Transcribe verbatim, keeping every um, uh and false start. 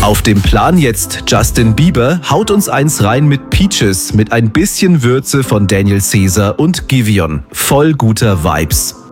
Auf dem Plan jetzt Justin Bieber, haut uns eins rein mit Peaches, mit ein bisschen Würze von Daniel Caesar und Giveon. Voll guter Vibes.